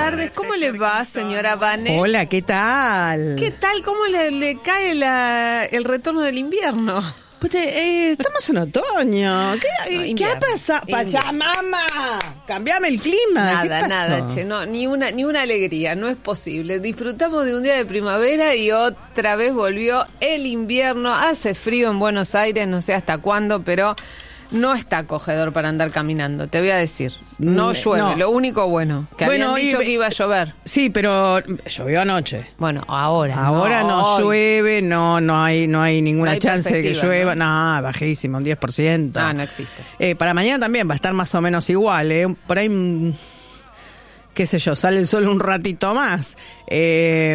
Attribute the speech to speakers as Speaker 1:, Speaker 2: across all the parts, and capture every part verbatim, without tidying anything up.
Speaker 1: tardes. ¿Cómo le va, señora Vane?
Speaker 2: Hola, ¿qué tal?
Speaker 1: ¿Qué tal? ¿Cómo le, le cae la, el retorno del invierno?
Speaker 2: Pues, eh, estamos en otoño. ¿Qué,
Speaker 1: No,
Speaker 2: ¿qué ha pasado? Pachamama, cambiame el clima.
Speaker 1: Nada, nada, che, no, ni una, ni una alegría, no es posible. Disfrutamos de un día de primavera y otra vez volvió el invierno. Hace frío en Buenos Aires, no sé hasta cuándo, pero no está acogedor para andar caminando, te voy a decir. No llueve, no. Lo único bueno, que bueno, habían dicho y, que iba a llover.
Speaker 2: Sí, pero llovió anoche.
Speaker 1: Bueno, ahora.
Speaker 2: Ahora no, no llueve, no no hay no hay ninguna no hay chance de que llueva. No, no bajísimo, un diez por ciento.
Speaker 1: Ah, no existe.
Speaker 2: Eh, para mañana también va a estar más o menos igual, ¿eh? Por ahí, qué sé yo, sale el sol un ratito más. Eh,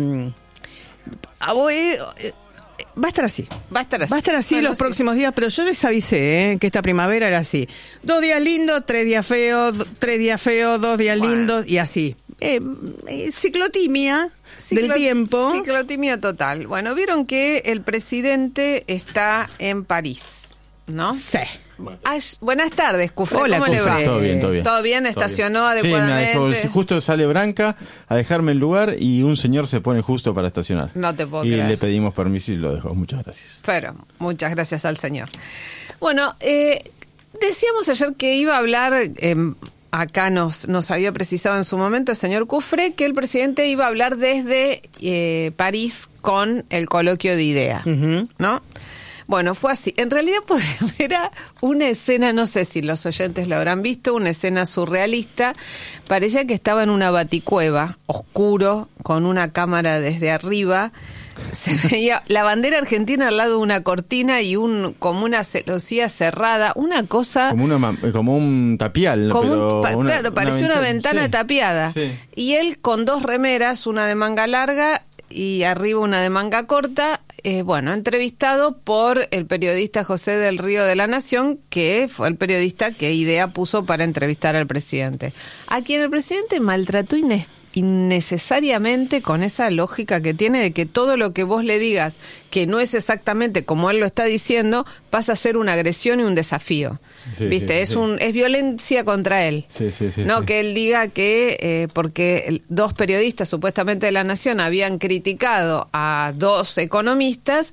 Speaker 2: eh, Va a estar así.
Speaker 1: Va a estar así.
Speaker 2: Va a estar así bueno, los sí. próximos días, pero yo les avisé ¿eh? que esta primavera era así. Dos días lindos, tres días feos, tres días feos, dos días bueno. lindos y así. Eh, eh, ciclotimia Ciclo, del tiempo.
Speaker 1: Ciclotimia total. Bueno, vieron que el presidente está en París, ¿no?
Speaker 2: Sí.
Speaker 1: Bueno. Ay, buenas tardes, Cufré.
Speaker 2: Hola,
Speaker 1: ¿cómo
Speaker 2: Cufré.
Speaker 1: le va?
Speaker 3: Todo bien, todo bien.
Speaker 1: ¿Todo bien? ¿Estacionó todo bien. adecuadamente?
Speaker 3: Sí, me dejó, justo sale Branca a dejarme el lugar y un señor se pone justo para estacionar.
Speaker 1: No te puedo
Speaker 3: y
Speaker 1: creer.
Speaker 3: Y le pedimos permiso y lo dejó. Muchas gracias.
Speaker 1: Pero, muchas gracias al señor. Bueno, eh, decíamos ayer que iba a hablar... Eh, Acá nos, nos había precisado en su momento el señor Cufré que el presidente iba a hablar desde eh, París con el coloquio de IDEA, uh-huh. ¿no? Bueno, fue así. En realidad pues, era una escena, no sé si los oyentes lo habrán visto, una escena surrealista. Parecía que estaba en una baticueva, oscuro, con una cámara desde arriba. Se veía la bandera argentina al lado de una cortina y un como una celosía cerrada, una cosa
Speaker 3: como una como un tapial,
Speaker 1: como
Speaker 3: pero
Speaker 1: un, pa,
Speaker 3: una,
Speaker 1: claro, parecía una, una ventana
Speaker 3: sí,
Speaker 1: tapiada.
Speaker 3: Sí.
Speaker 1: Y él con dos remeras, una de manga larga y arriba una de manga corta, eh, bueno, entrevistado por el periodista José del Río de La Nación, que fue el periodista que IDEA puso para entrevistar al presidente, a quien el presidente maltrató inesperadamente innecesariamente con esa lógica que tiene de que todo lo que vos le digas que no es exactamente como él lo está diciendo pasa a ser una agresión y un desafío. Sí, ¿viste? Sí, es sí. un es violencia contra él.
Speaker 3: Sí, sí, sí,
Speaker 1: no
Speaker 3: sí.
Speaker 1: que él diga que eh, porque dos periodistas supuestamente de La Nación habían criticado a dos economistas,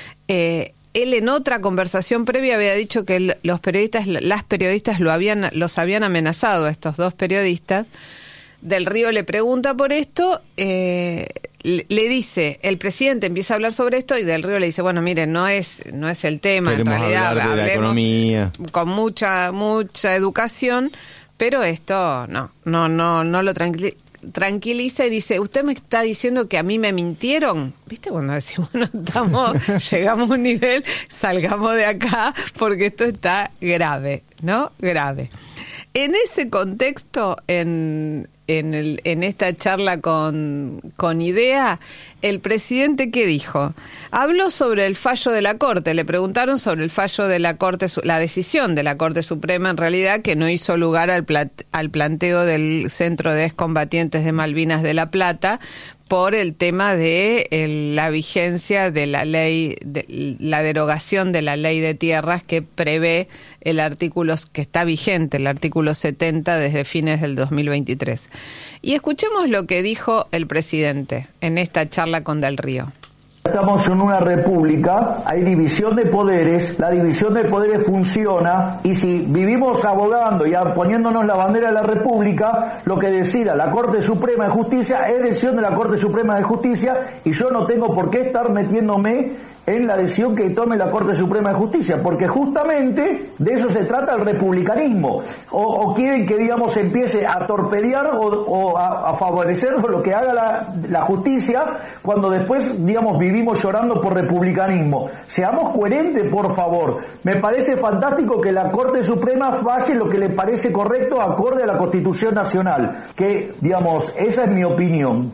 Speaker 1: eh, él en otra conversación previa había dicho que el, los periodistas las periodistas lo habían los habían amenazado a estos dos periodistas. Del Río le pregunta por esto, eh, le, le dice, el presidente empieza a hablar sobre esto y Del Río le dice, bueno, miren, no es no es el tema,
Speaker 3: Queremos
Speaker 1: en realidad
Speaker 3: hablar de la economía.
Speaker 1: Con mucha mucha educación, pero esto no, no, no, no lo tranquiliza. tranquiliza y dice, ¿usted me está diciendo que a mí me mintieron? ¿Viste? Cuando decimos, no estamos, llegamos a un nivel, salgamos de acá, porque esto está grave, ¿no? Grave. En ese contexto, en, en, el, en esta charla con, con IDEA, el presidente, ¿qué dijo? Habló sobre el fallo de la Corte, le preguntaron sobre el fallo de la Corte, la decisión de la Corte Suprema, en realidad, que no hizo lugar al, plat, al planteo del Centro de Excombatientes de Malvinas de La Plata, por el tema de el, la vigencia de la ley, de, la derogación de la ley de tierras que prevé el artículo, que está vigente, el artículo setenta desde fines del dos mil veintitrés. Y escuchemos lo que dijo el presidente en esta charla con Del Río.
Speaker 4: Estamos en una república, hay división de poderes, la división de poderes funciona y si vivimos abogando y poniéndonos la bandera de la república, lo que decida la Corte Suprema de Justicia es decisión de la Corte Suprema de Justicia y yo no tengo por qué estar metiéndome en la decisión que tome la Corte Suprema de Justicia, porque justamente de eso se trata el republicanismo. O, o quieren que, digamos, empiece a torpedear o, o a, a favorecer lo que haga la, la justicia, cuando después, digamos, vivimos llorando por republicanismo. Seamos coherentes, por favor. Me parece fantástico que la Corte Suprema falle lo que le parece correcto acorde a la Constitución Nacional, que, digamos, esa es mi opinión.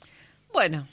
Speaker 1: Bueno.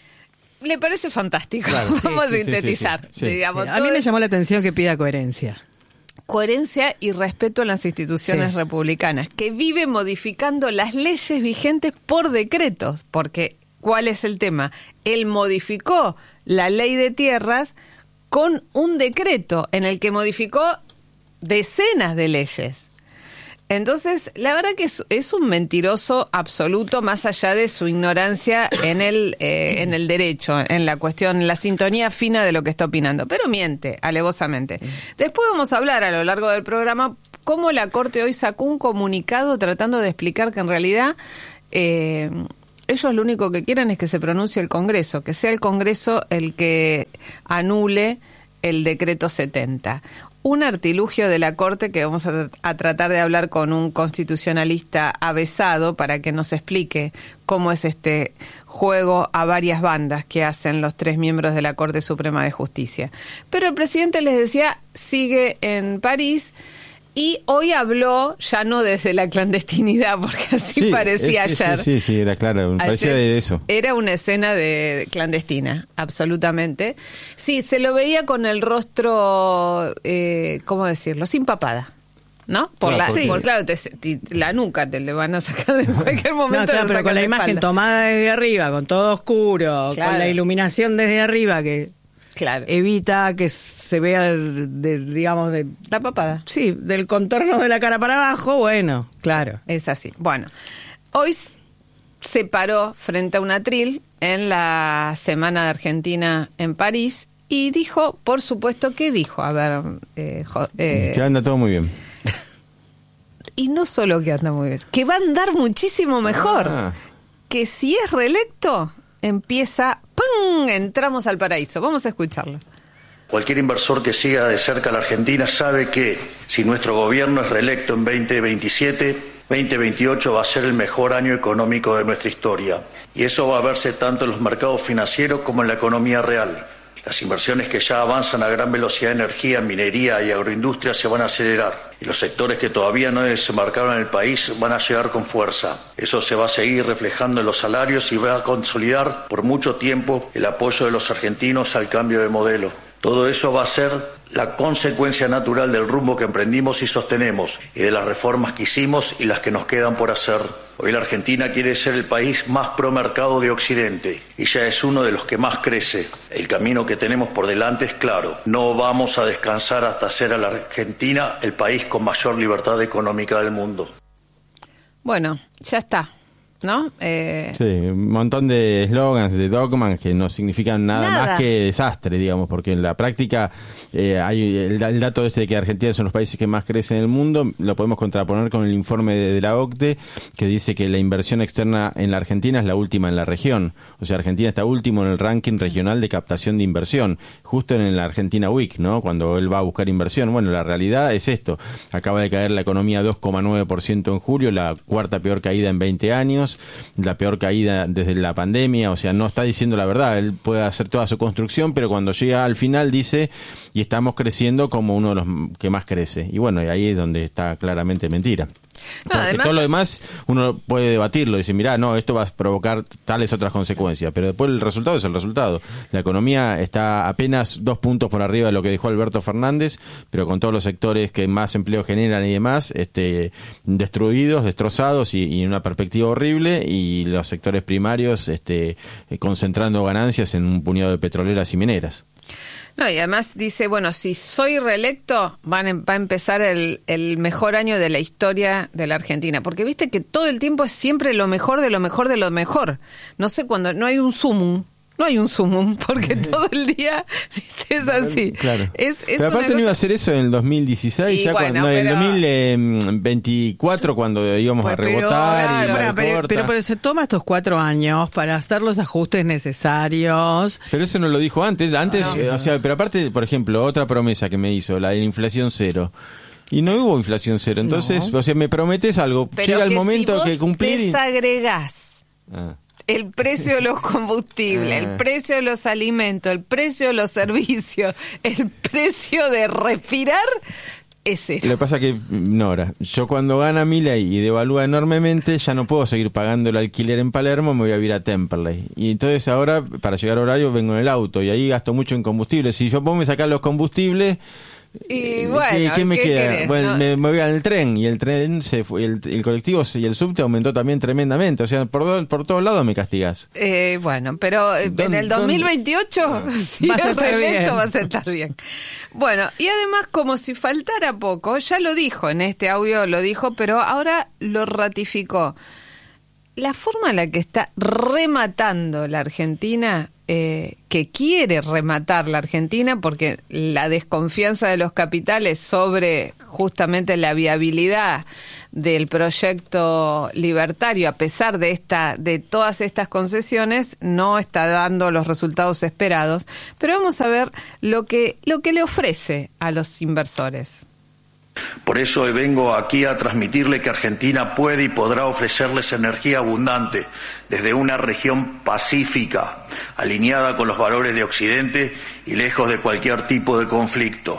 Speaker 1: Le parece fantástico.
Speaker 3: Claro, sí,
Speaker 1: Vamos
Speaker 3: sí,
Speaker 1: a sintetizar.
Speaker 3: Sí, sí, sí.
Speaker 1: Digamos,
Speaker 2: sí, a mí me llamó la atención que pida coherencia.
Speaker 1: Coherencia y respeto a las instituciones sí. republicanas, que vive modificando las leyes vigentes por decretos. Porque, ¿cuál es el tema? Él modificó la ley de tierras con un decreto en el que modificó decenas de leyes. Entonces, la verdad que es, es un mentiroso absoluto, más allá de su ignorancia en el, eh, en el derecho, en la cuestión, en la sintonía fina de lo que está opinando. Pero miente, alevosamente. Después vamos a hablar a lo largo del programa cómo la Corte hoy sacó un comunicado tratando de explicar que en realidad eh, ellos lo único que quieren es que se pronuncie el Congreso, que sea el Congreso el que anule el decreto setenta. Un artilugio de la Corte que vamos a, a tratar de hablar con un constitucionalista avesado para que nos explique cómo es este juego a varias bandas que hacen los tres miembros de la Corte Suprema de Justicia. Pero el presidente, les decía, sigue en París y hoy habló ya no desde la clandestinidad, porque así
Speaker 3: sí,
Speaker 1: parecía
Speaker 3: es,
Speaker 1: ayer.
Speaker 3: Sí, sí, sí, era claro, parecía de eso.
Speaker 1: Era una escena de clandestina, absolutamente. Sí, se lo veía con el rostro, eh, ¿cómo decirlo? Sin papada, ¿no? Por
Speaker 3: no,
Speaker 1: la,
Speaker 3: sí.
Speaker 1: por, claro, te, te, la nuca te le van a sacar de cualquier momento.
Speaker 2: No, claro, pero con la imagen
Speaker 1: espalda.
Speaker 2: tomada desde arriba, con todo oscuro,
Speaker 1: Claro.
Speaker 2: con la iluminación desde arriba que
Speaker 1: Claro.
Speaker 2: evita que se vea, de, de, digamos, de
Speaker 1: La papada.
Speaker 2: sí, del contorno de la cara para abajo, bueno, claro.
Speaker 1: Es así. Bueno, hoy se paró frente a un atril en la Semana de Argentina en París y dijo, por supuesto, ¿qué dijo? A ver, eh, jo- eh,
Speaker 3: Que anda todo muy bien.
Speaker 1: y no solo que anda muy bien, que va a andar muchísimo mejor.
Speaker 3: Ah.
Speaker 1: Que si es reelecto, empieza, ¡pum!, entramos al paraíso. Vamos a escucharlo.
Speaker 5: Cualquier inversor que siga de cerca a la Argentina sabe que si nuestro gobierno es reelecto en veinte veintisiete, veinte veintiocho va a ser el mejor año económico de nuestra historia. Y eso va a verse tanto en los mercados financieros como en la economía real. Las inversiones que ya avanzan a gran velocidad en energía, minería y agroindustria se van a acelerar. Y los sectores que todavía no desembarcaron en el país van a llegar con fuerza. Eso se va a seguir reflejando en los salarios y va a consolidar por mucho tiempo el apoyo de los argentinos al cambio de modelo. Todo eso va a ser la consecuencia natural del rumbo que emprendimos y sostenemos, y de las reformas que hicimos y las que nos quedan por hacer. Hoy la Argentina quiere ser el país más promercado de Occidente, y ya es uno de los que más crece. El camino que tenemos por delante es claro. No vamos a descansar hasta hacer a la Argentina el país con mayor libertad económica del mundo.
Speaker 1: Bueno, ya está, ¿no? Eh,
Speaker 3: Sí, un montón de eslogans, de dogmas que no significan nada,
Speaker 1: Nada.
Speaker 3: más que desastre, digamos, porque en la práctica eh, hay el, el dato este de que Argentina son los países que más crecen en el mundo, lo podemos contraponer con el informe de, de la O C D E, que dice que la inversión externa en la Argentina es la última en la región. O sea, Argentina está último en el ranking regional de captación de inversión, justo en la Argentina Week, ¿no? Cuando él va a buscar inversión. Bueno, la realidad es esto. Acaba de caer la economía dos coma nueve por ciento en julio, la cuarta peor caída en veinte años, la peor caída desde la pandemia. O sea, no está diciendo la verdad. Él puede hacer toda su construcción, pero cuando llega al final dice, y estamos creciendo como uno de los que más crece. Y bueno, y ahí es donde está claramente mentira.
Speaker 1: No,
Speaker 3: Porque
Speaker 1: además-
Speaker 3: todo lo demás uno puede debatirlo y decir, mirá, no, esto va a provocar tales otras consecuencias, pero después el resultado es el resultado. La economía está apenas dos puntos por arriba de lo que dijo Alberto Fernández, pero con todos los sectores que más empleo generan y demás, este, destruidos, destrozados y, y en una perspectiva horrible, y los sectores primarios este, eh, concentrando ganancias en un puñado de petroleras y mineras.
Speaker 1: No, y además dice, bueno, si soy reelecto, van a, va a empezar el, el mejor año de la historia de la Argentina. Porque viste que todo el tiempo es siempre lo mejor de lo mejor de lo mejor. No sé, cuando no hay un sumum, no hay un sumum, porque todo el día viste, es así.
Speaker 3: Claro.
Speaker 1: Es, es
Speaker 3: pero aparte
Speaker 1: una
Speaker 3: no iba a
Speaker 1: cosa-
Speaker 3: hacer eso en el dos mil dieciséis,
Speaker 1: Y
Speaker 3: ya
Speaker 1: bueno,
Speaker 3: cuando, no, en el
Speaker 1: pero-
Speaker 3: dos mil veinticuatro cuando íbamos
Speaker 2: Pues,
Speaker 3: a
Speaker 2: pero,
Speaker 3: rebotar y
Speaker 2: claro,
Speaker 3: la
Speaker 2: pero,
Speaker 3: recorta.
Speaker 2: pero, pero se toma estos cuatro años para hacer los ajustes necesarios.
Speaker 3: Pero eso no lo dijo antes. Antes,
Speaker 2: No.
Speaker 3: eh, o sea, pero aparte, por ejemplo, otra promesa que me hizo, la de la inflación cero. Y no hubo inflación cero. Entonces,
Speaker 2: No.
Speaker 3: o sea, me prometes algo.
Speaker 1: Pero
Speaker 3: Llega el
Speaker 1: que
Speaker 3: momento
Speaker 1: si vos
Speaker 3: que cumplir. y-
Speaker 1: desagregás
Speaker 3: Ah.
Speaker 1: el precio de los combustibles,
Speaker 3: Ah.
Speaker 1: el precio de los alimentos, el precio de los servicios, el precio de respirar, es
Speaker 3: Lo que
Speaker 1: cero.
Speaker 3: pasa que, Nora, yo cuando gana Milei y devalúa enormemente, ya no puedo seguir pagando el alquiler en Palermo, me voy a ir a Temperley. Y entonces ahora, para llegar a horario, vengo en el auto y ahí gasto mucho en combustible. Si yo vos me sacás los combustibles,
Speaker 1: Y bueno,
Speaker 3: ¿qué, qué me
Speaker 1: ¿qué
Speaker 3: queda?
Speaker 1: querés,
Speaker 3: Bueno,
Speaker 1: no?
Speaker 3: me, me voy al tren y el tren se fue, el, el colectivo y el subte aumentó también tremendamente. O sea, por, do, por todos lados me castigas.
Speaker 1: Eh, bueno, pero en el dos mil veintiocho, si
Speaker 2: Vas a
Speaker 1: es
Speaker 2: estar
Speaker 1: reelecto,
Speaker 2: bien.
Speaker 1: vas a estar bien. Bueno, y además, como si faltara poco, ya lo dijo en este audio, lo dijo, pero ahora lo ratificó. La forma en la que está rematando la Argentina, eh, que quiere rematar la Argentina, porque la desconfianza de los capitales sobre justamente la viabilidad del proyecto libertario, a pesar de esta, de todas estas concesiones, no está dando los resultados esperados. Pero vamos a ver lo que, lo que le ofrece a los inversores.
Speaker 5: Por eso hoy vengo aquí a transmitirle que Argentina puede y podrá ofrecerles energía abundante desde una región pacífica, alineada con los valores de Occidente y lejos de cualquier tipo de conflicto.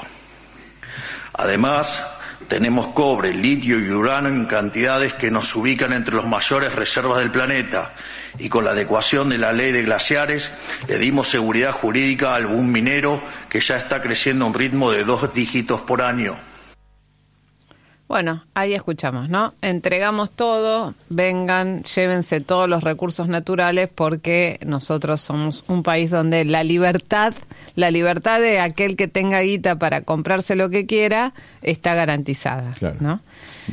Speaker 5: Además, tenemos cobre, litio y uranio en cantidades que nos ubican entre las mayores reservas del planeta, y con la adecuación de la ley de glaciares le dimos seguridad jurídica al boom minero, que ya está creciendo a un ritmo de dos dígitos por año.
Speaker 1: Bueno, ahí escuchamos, ¿no? Entregamos todo, vengan, llévense todos los recursos naturales, porque nosotros somos un país donde la libertad, la libertad de aquel que tenga guita para comprarse lo que quiera, está garantizada,
Speaker 3: claro,
Speaker 1: ¿no?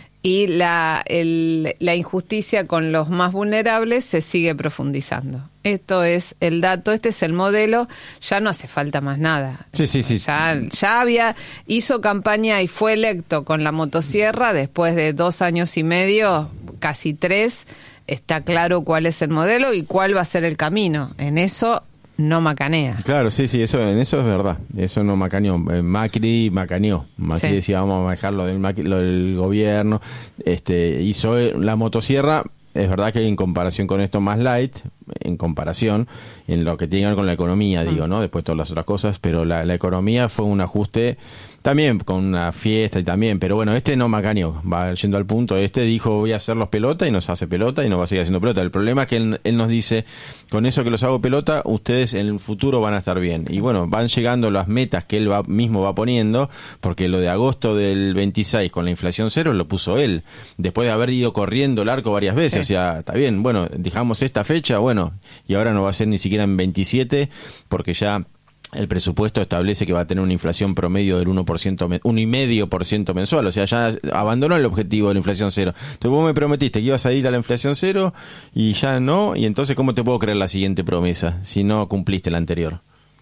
Speaker 1: Y la, el, la injusticia con los más vulnerables se sigue profundizando. Esto es el dato, este es el modelo, ya no hace falta más nada.
Speaker 3: Sí, sí, sí.
Speaker 1: Ya, ya había, hizo campaña y fue electo con la motosierra después de dos años y medio, casi tres. Está claro cuál es el modelo y cuál va a ser el camino. En eso no macanea.
Speaker 3: Claro, sí, sí, eso, en eso es verdad. Eso no macaneó. Eh, Macri macaneó. Macri
Speaker 1: Sí.
Speaker 3: decía, vamos a manejar lo del, Macri- lo del gobierno. Este, hizo la motosierra. Es verdad que en comparación con esto más light, en comparación, en lo que tiene que ver con la economía, digo, ¿no? Después todas las otras cosas, pero la, la economía fue un ajuste también con una fiesta y también, pero bueno, este no macaneó, va yendo al punto, este dijo voy a hacerlos pelota y nos hace pelota y nos va a seguir haciendo pelota. El problema es que él, él nos dice, con eso que los hago pelota, ustedes en el futuro van a estar bien. Y bueno, van llegando las metas que él va, mismo va poniendo, porque lo de agosto del veintiséis con la inflación cero lo puso él, después de haber ido corriendo el arco varias veces. Sí. O sea, está bien, bueno, dejamos esta fecha, bueno, y ahora no va a ser ni siquiera en veintisiete, porque ya el presupuesto establece que va a tener una inflación promedio del uno por ciento, uno coma cinco por ciento mensual, o sea, ya abandonó el objetivo de la inflación cero. Entonces vos me prometiste que ibas a ir a la inflación cero y ya no, y entonces ¿cómo te puedo creer la siguiente promesa si no cumpliste la anterior?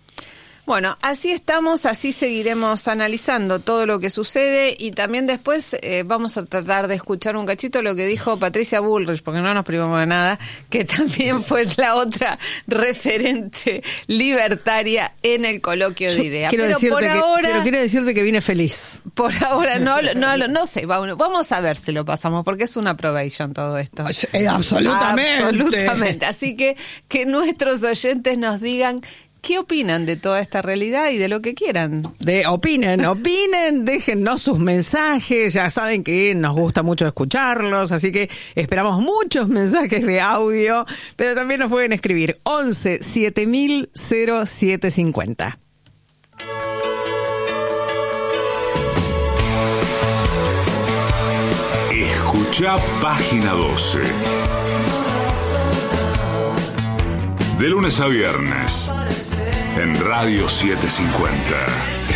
Speaker 1: Bueno, así estamos, así seguiremos analizando todo lo que sucede y también después eh, vamos a tratar de escuchar un cachito lo que dijo Patricia Bullrich, porque no nos privamos de nada, que también fue la otra referente libertaria en el coloquio de ideas.
Speaker 2: Quiero
Speaker 1: Pero
Speaker 2: decirte
Speaker 1: por
Speaker 2: que,
Speaker 1: ahora,
Speaker 2: pero quiero decirte que vine feliz.
Speaker 1: por ahora no, no, no, no sé, vamos, vamos a ver si lo pasamos, porque es una probation todo esto.
Speaker 2: Eh, absolutamente.
Speaker 1: Absolutamente. Así que que nuestros oyentes nos digan ¿qué opinan de toda esta realidad y de lo que quieran?
Speaker 2: De, opinen, opinen, déjennos sus mensajes, ya saben que nos gusta mucho escucharlos, así que esperamos muchos mensajes de audio, pero también nos pueden escribir once siete mil cero siete cincuenta.
Speaker 6: Escucha Página doce. De lunes a viernes, en Radio setecientos cincuenta.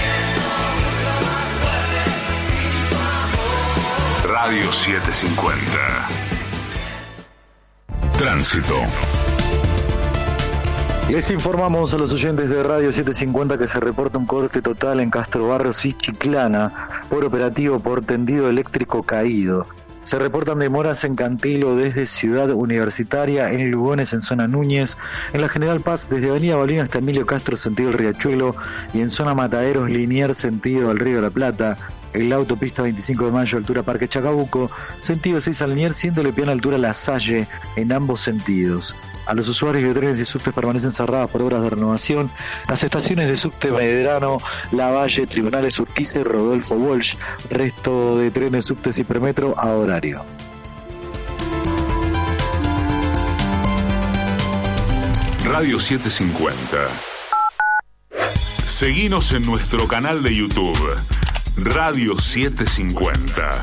Speaker 6: Radio setecientos cincuenta. Tránsito.
Speaker 7: Les informamos a los oyentes de Radio setecientos cincuenta que se reporta un corte total en Castro Barrios y Chiclana por operativo por tendido eléctrico caído. Se reportan demoras en Cantilo desde Ciudad Universitaria, en Lugones en zona Núñez, en la General Paz desde Avenida Bolívar hasta Emilio Castro sentido el Riachuelo y en zona Mataderos Liniers sentido al Río de la Plata. En la autopista veinticinco de mayo altura Parque Chacabuco, sentido seis al Liniers, siendo Lepiana altura La Salle en ambos sentidos. A los usuarios de trenes y subtes permanecen cerradas por obras de renovación las estaciones de subte Medrano, Lavalle, Tribunales Urquiza y Rodolfo Walsh. Resto de trenes, subtes y premetro a horario.
Speaker 6: Radio setecientos cincuenta. Seguinos en nuestro canal de YouTube. Radio setecientos cincuenta.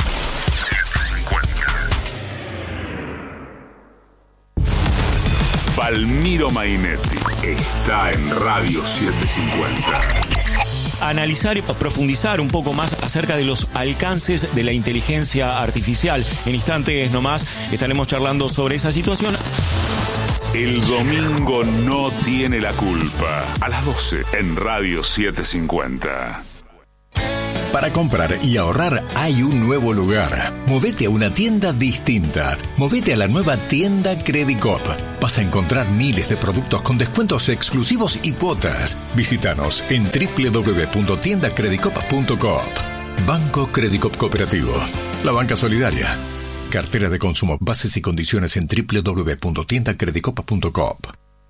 Speaker 6: Palmiro Mainetti está en Radio setecientos cincuenta.
Speaker 8: Analizar y profundizar un poco más acerca de los alcances de la inteligencia artificial. En instantes nomás estaremos charlando sobre esa situación.
Speaker 6: El domingo no tiene la culpa. A las doce en Radio setecientos cincuenta.
Speaker 9: Para comprar y ahorrar hay un nuevo lugar. Movete a una tienda distinta. Movete a la nueva tienda Credicop. Vas a encontrar miles de productos con descuentos exclusivos y cuotas. Visítanos en doble u doble u doble u punto tienda credicop punto coop. Banco Credicop Cooperativo. La banca solidaria. Cartera de consumo. Bases y condiciones en doble u doble u doble u punto tienda credicop punto coop.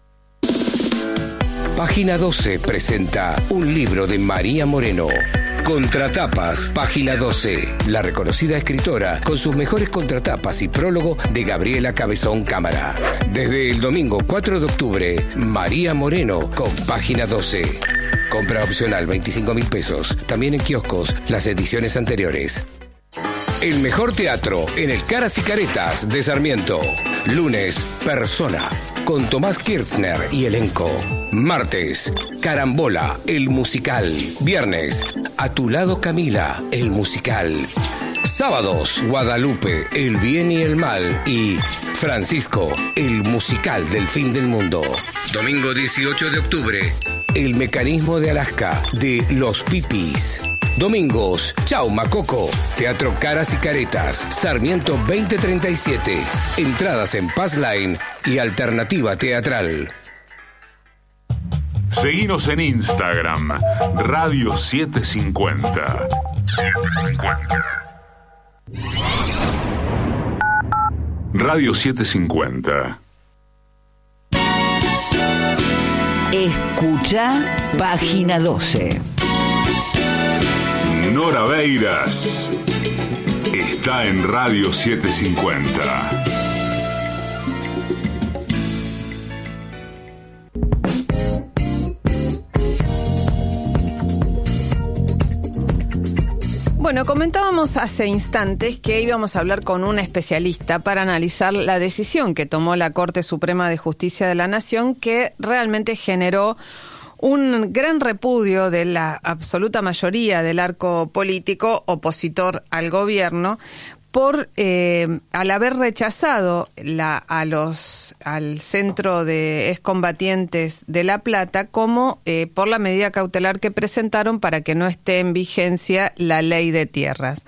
Speaker 10: Página doce presenta un libro de María Moreno. Contratapas, Página doce. La reconocida escritora con sus mejores contratapas y prólogo de Gabriela Cabezón Cámara. Desde el domingo cuatro de octubre, María Moreno con Página doce. Compra opcional veinticinco mil pesos. También en kioscos las ediciones anteriores. El mejor teatro en el Caras y Caretas de Sarmiento. Lunes, Persona, con Tomás Kirchner y elenco. Martes, Carambola, el musical. Viernes, A tu lado Camila, el musical. Sábados, Guadalupe, el bien y el mal. Y Francisco, el musical del fin del mundo. Domingo dieciocho de octubre, El mecanismo de Alaska, de Los Pipis. Domingos, Chau Macoco, Teatro Caras y Caretas, Sarmiento veinte treinta y siete. Entradas en Passline y Alternativa Teatral.
Speaker 6: Seguinos en Instagram, Radio setecientos cincuenta. setecientos cincuenta. Radio setecientos cincuenta.
Speaker 11: Escucha Página doce.
Speaker 6: Nora Beiras está en Radio setecientos cincuenta.
Speaker 1: Bueno, comentábamos hace instantes que íbamos a hablar con un especialista para analizar la decisión que tomó la Corte Suprema de Justicia de la Nación, que realmente generó un gran repudio de la absoluta mayoría del arco político opositor al gobierno por eh, al haber rechazado la, a los al Centro de Excombatientes de La Plata como eh, por la medida cautelar que presentaron para que no esté en vigencia la ley de tierras.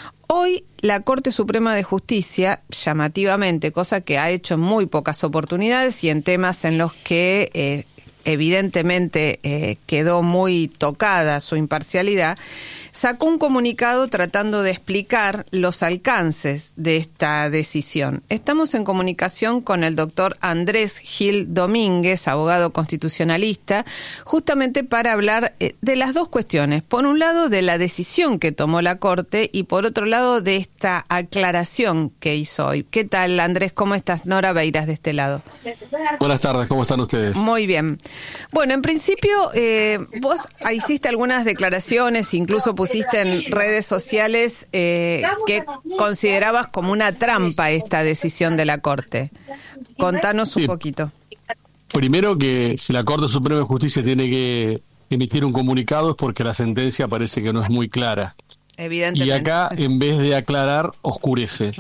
Speaker 1: Hoy la Corte Suprema de Justicia, llamativamente, cosa que ha hecho en muy pocas oportunidades y en temas en los que eh, evidentemente eh, quedó muy tocada su imparcialidad, sacó un comunicado tratando de explicar los alcances de esta decisión. Estamos en comunicación con el doctor Andrés Gil Domínguez, abogado constitucionalista, justamente para hablar eh, de las dos cuestiones. Por un lado, de la decisión que tomó la Corte y por otro lado, de esta aclaración que hizo hoy. ¿Qué tal, Andrés? ¿Cómo estás? Nora Beiras de este lado.
Speaker 12: Buenas tardes, ¿cómo están ustedes?
Speaker 1: Muy bien. Bueno, en principio, eh, vos hiciste algunas declaraciones, incluso pusiste en redes sociales eh, que considerabas como una trampa esta decisión de la Corte. Contanos sí. un poquito.
Speaker 12: Primero, que si la Corte Suprema de Justicia tiene que emitir un comunicado es porque la sentencia parece que no es muy clara.
Speaker 1: Evidentemente.
Speaker 12: Y acá, en vez de aclarar, oscurece.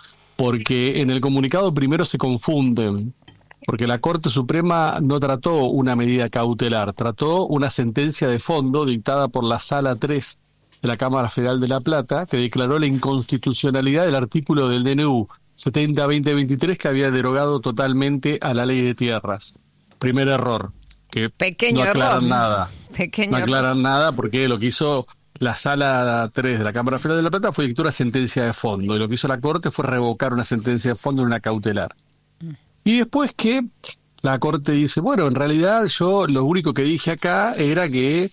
Speaker 12: Porque en el comunicado primero se confunden. Porque la Corte Suprema no trató una medida cautelar, trató una sentencia de fondo dictada por la Sala tres de la Cámara Federal de La Plata, que declaró la inconstitucionalidad del artículo del D N U setenta veinte veintitrés que había derogado totalmente a la ley de tierras. Primer error, que
Speaker 1: Pequeño
Speaker 12: no aclaran
Speaker 1: error.
Speaker 12: nada.
Speaker 1: Pequeño
Speaker 12: no aclaran
Speaker 1: error.
Speaker 12: nada porque lo que hizo la Sala tres de la Cámara Federal de La Plata fue dictar una sentencia de fondo, y lo que hizo la Corte fue revocar una sentencia de fondo en una cautelar. Y después que la Corte dice, bueno, en realidad yo lo único que dije acá era que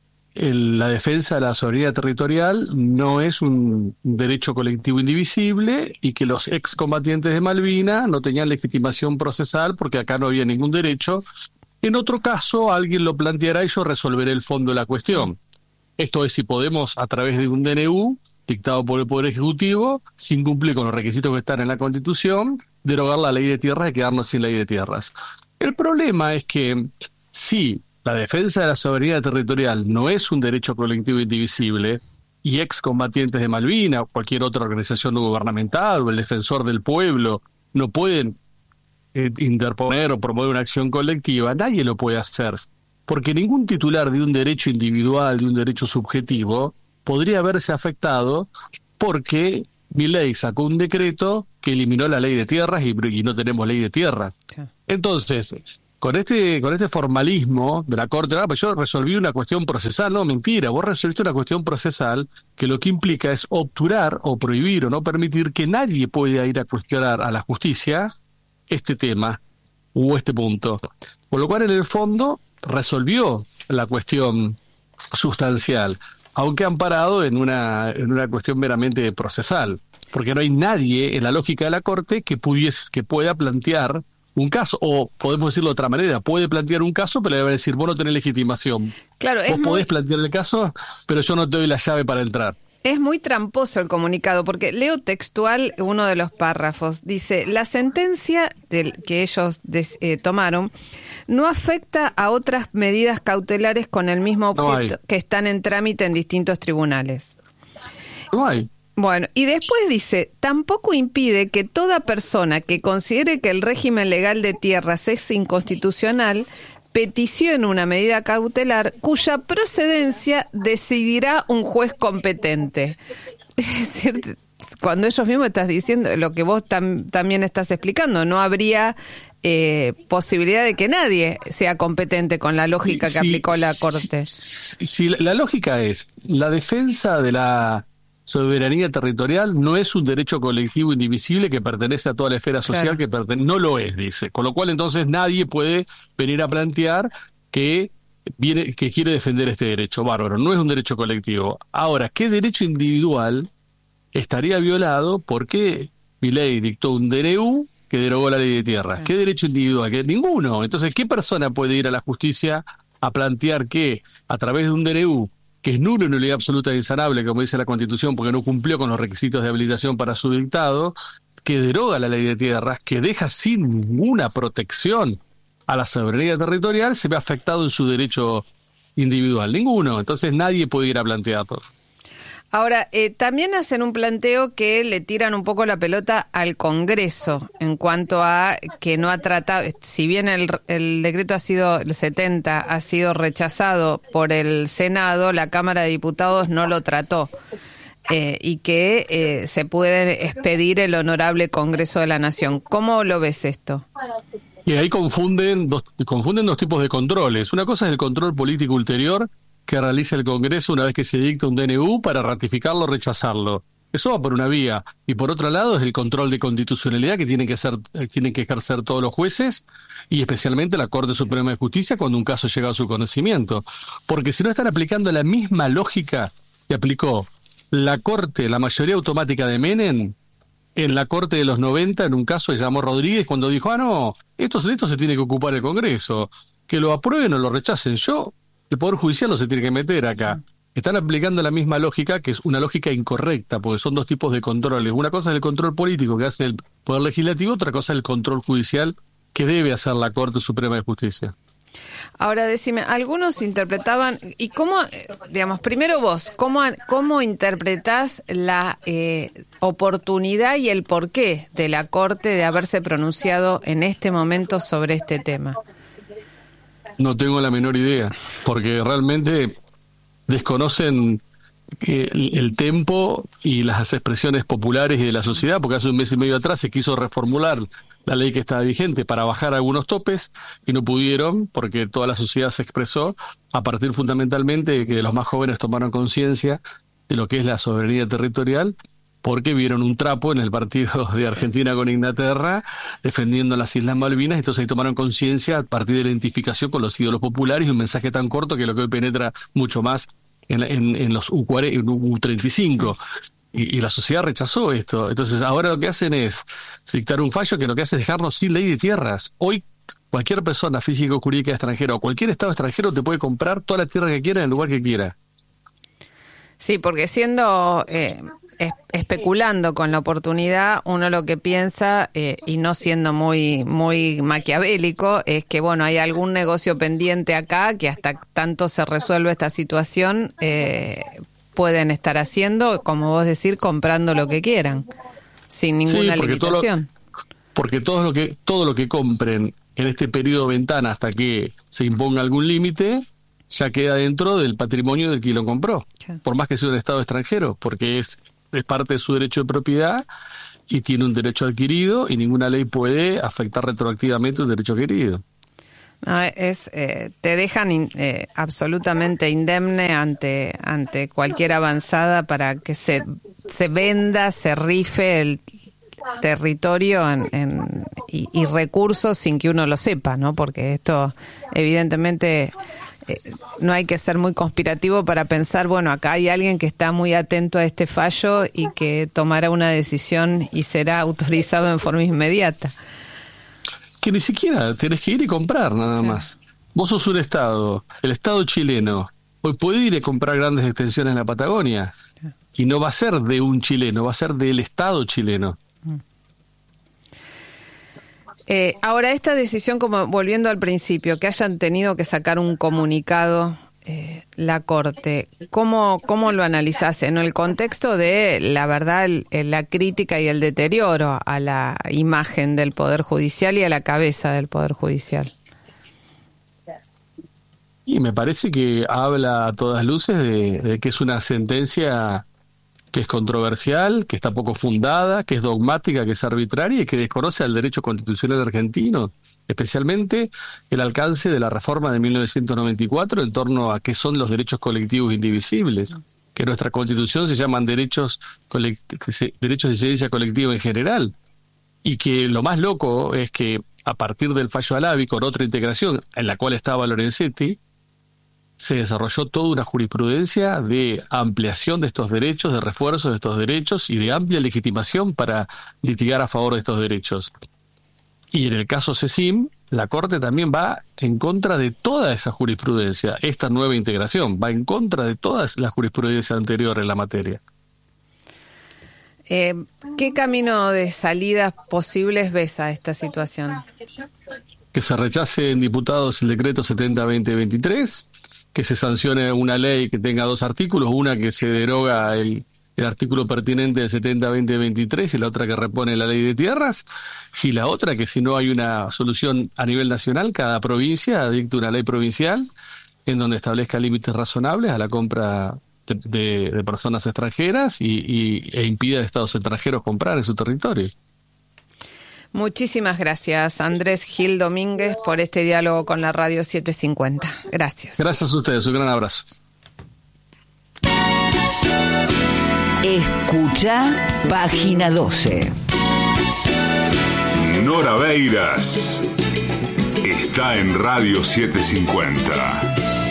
Speaker 12: el, la defensa de la soberanía territorial no es un derecho colectivo indivisible y que los excombatientes de Malvinas no tenían legitimación procesal porque acá no había ningún derecho. En otro caso, alguien lo planteará y yo resolveré el fondo de la cuestión. Esto es si podemos, a través de un D N U dictado por el Poder Ejecutivo, sin cumplir con los requisitos que están en la Constitución, derogar la ley de tierras y quedarnos sin ley de tierras. El problema es que si la defensa de la soberanía territorial no es un derecho colectivo indivisible, y excombatientes de Malvinas o cualquier otra organización no gubernamental o el defensor del pueblo no pueden eh, interponer o promover una acción colectiva, nadie lo puede hacer, porque ningún titular de un derecho individual, de un derecho subjetivo, podría verse afectado porque Milei sacó un decreto que eliminó la ley de tierras y, y no tenemos ley de tierras. Entonces, con este con este formalismo de la Corte, ah, pues yo resolví una cuestión procesal, no, mentira, vos resolviste una cuestión procesal que lo que implica es obturar o prohibir o no permitir que nadie pueda ir a cuestionar a la justicia este tema o este punto. Por lo cual, en el fondo, resolvió la cuestión sustancial, aunque amparado en una, en una cuestión meramente procesal, porque no hay nadie en la lógica de la Corte que pudiese, que pueda plantear un caso, o podemos decirlo de otra manera, puede plantear un caso, pero le va a decir, vos no tenés legitimación.
Speaker 1: Claro,
Speaker 12: vos
Speaker 1: es
Speaker 12: podés
Speaker 1: muy...
Speaker 12: plantear el caso, pero yo no te doy la llave para entrar.
Speaker 1: Es muy tramposo el comunicado, porque leo textual uno de los párrafos. Dice, la sentencia del, que ellos des, eh, tomaron no afecta a otras medidas cautelares con el mismo objeto no que están en trámite en distintos tribunales.
Speaker 12: No hay.
Speaker 1: Bueno, y después dice, tampoco impide que toda persona que considere que el régimen legal de tierras es inconstitucional peticione una medida cautelar cuya procedencia decidirá un juez competente. Es decir, cuando ellos mismos estás diciendo lo que vos tam, también estás explicando, no habría eh, posibilidad de que nadie sea competente con la lógica que
Speaker 12: sí,
Speaker 1: aplicó la Corte.
Speaker 12: Sí, sí, la, la lógica es, la defensa de la soberanía territorial no es un derecho colectivo indivisible que pertenece a toda la esfera social, claro. que pertene- no lo es, dice. Con lo cual, entonces, nadie puede venir a plantear que viene que quiere defender este derecho. Bárbaro, no es un derecho colectivo. Ahora, ¿qué derecho individual estaría violado porque Milei dictó un D N U que derogó la ley de tierras? ¿Qué derecho individual? Que ninguno. Entonces, ¿qué persona puede ir a la justicia a plantear que, a través de un D N U, que es nulo y nulidad absoluta e insanable, como dice la Constitución, porque no cumplió con los requisitos de habilitación para su dictado, que deroga la ley de tierras, que deja sin ninguna protección a la soberanía territorial, se ve afectado en su derecho individual? Ninguno. Entonces nadie puede ir a plantearlo.
Speaker 1: Ahora, eh, también hacen un planteo que le tiran un poco la pelota al Congreso en cuanto a que no ha tratado, si bien el, el decreto ha sido, el setenta, ha sido rechazado por el Senado, la Cámara de Diputados no lo trató eh, y que eh, se puede expedir el honorable Congreso de la Nación. ¿Cómo lo ves esto?
Speaker 12: Y ahí confunden dos, confunden dos tipos de controles. Una cosa es el control político ulterior que realiza el Congreso una vez que se dicta un D N U para ratificarlo o rechazarlo. Eso va por una vía. Y por otro lado es el control de constitucionalidad que tienen que hacer, tienen que ejercer todos los jueces y especialmente la Corte Suprema de Justicia cuando un caso llega a su conocimiento. Porque si no están aplicando la misma lógica que aplicó la Corte, la mayoría automática de Menem, en la Corte de los noventa, en un caso que se llamó Rodríguez, cuando dijo, ah, no, esto, esto se tiene que ocupar el Congreso, que lo aprueben o lo rechacen. Yo, el Poder Judicial no se tiene que meter acá. Están aplicando la misma lógica, que es una lógica incorrecta, porque son dos tipos de controles. Una cosa es el control político que hace el Poder Legislativo, otra cosa es el control judicial que debe hacer la Corte Suprema de Justicia.
Speaker 1: Ahora, decime, algunos interpretaban, y cómo, digamos, primero vos, ¿cómo, cómo interpretás la eh, oportunidad y el porqué de la Corte de haberse pronunciado en este momento sobre este tema?
Speaker 12: No tengo la menor idea, porque realmente desconocen el, el tempo y las expresiones populares y de la sociedad, porque hace un mes y medio atrás se quiso reformular la ley que estaba vigente para bajar algunos topes y no pudieron porque toda la sociedad se expresó a partir fundamentalmente de que los más jóvenes tomaron conciencia de lo que es la soberanía territorial, porque vieron un trapo en el partido de Argentina con Inglaterra defendiendo las Islas Malvinas, entonces ahí tomaron conciencia a partir de la identificación con los ídolos populares y un mensaje tan corto que lo que hoy penetra mucho más en, en, en los U cuarenta, U treinta y cinco. Y, y la sociedad rechazó esto. Entonces ahora lo que hacen es dictar un fallo que lo que hace es dejarnos sin ley de tierras. Hoy cualquier persona física o jurídica extranjera o cualquier estado extranjero te puede comprar toda la tierra que quiera en el lugar que quiera.
Speaker 1: Sí, porque siendo... Eh, especulando con la oportunidad, uno lo que piensa, eh, y no siendo muy muy maquiavélico, es que bueno, hay algún negocio pendiente acá que hasta tanto se resuelve esta situación, eh, pueden estar haciendo, como vos decís, comprando lo que quieran, sin ninguna
Speaker 12: sí, porque
Speaker 1: limitación.
Speaker 12: Todo lo, porque todo lo que todo lo que compren en este periodo de ventana hasta que se imponga algún límite, ya queda dentro del patrimonio del que lo compró, sí. Por más que sea un Estado extranjero, porque es es parte de su derecho de propiedad y tiene un derecho adquirido y ninguna ley puede afectar retroactivamente un derecho adquirido.
Speaker 1: No, es eh, te dejan in, eh, absolutamente indemne ante ante cualquier avanzada para que se se venda, se rife el territorio en, en, y, y recursos sin que uno lo sepa, ¿no? Porque esto evidentemente... Eh, no hay que ser muy conspirativo para pensar, bueno, acá hay alguien que está muy atento a este fallo y que tomará una decisión y será autorizado en forma inmediata.
Speaker 12: Que ni siquiera tenés que ir y comprar nada sí. más. Vos sos un Estado, el Estado chileno, hoy puede ir y comprar grandes extensiones en la Patagonia sí. y no va a ser de un chileno, va a ser del Estado chileno. Mm.
Speaker 1: Eh, ahora, esta decisión, como volviendo al principio, que hayan tenido que sacar un comunicado eh, la Corte, ¿cómo, cómo lo analizás en el contexto de, la verdad, el, la crítica y el deterioro a la imagen del Poder Judicial y a la cabeza del Poder Judicial?
Speaker 12: Y me parece que habla a todas luces de, de que es una sentencia que es controversial, que está poco fundada, que es dogmática, que es arbitraria y que desconoce al derecho constitucional argentino, especialmente el alcance de la reforma de mil novecientos noventa y cuatro en torno a qué son los derechos colectivos indivisibles, que en nuestra Constitución se llaman derechos, colect- derechos de incidencia colectiva en general, y que lo más loco es que a partir del fallo Alavi, con otra integración en la cual estaba Lorenzetti, se desarrolló toda una jurisprudencia de ampliación de estos derechos, de refuerzo de estos derechos y de amplia legitimación para litigar a favor de estos derechos. Y en el caso CECIM, la Corte también va en contra de toda esa jurisprudencia. Esta nueva integración va en contra de toda la jurisprudencia anterior en la materia.
Speaker 1: Eh, ¿Qué camino de salidas posibles ves a esta situación?
Speaker 12: Que se rechace en diputados el decreto setenta veinte veintitrés, que se sancione una ley que tenga dos artículos, una que se deroga el, el artículo pertinente del setenta veinte veintitrés y la otra que repone la ley de tierras, y la otra que si no hay una solución a nivel nacional, cada provincia dicte una ley provincial en donde establezca límites razonables a la compra de, de, de personas extranjeras y, y, e impida a estados extranjeros comprar en su territorio.
Speaker 1: Muchísimas gracias, Andrés Gil Domínguez, por este diálogo con la Radio setecientos cincuenta. Gracias.
Speaker 12: Gracias a ustedes, un gran abrazo.
Speaker 11: Escucha Página doce.
Speaker 6: Nora Beiras está en Radio setecientos cincuenta.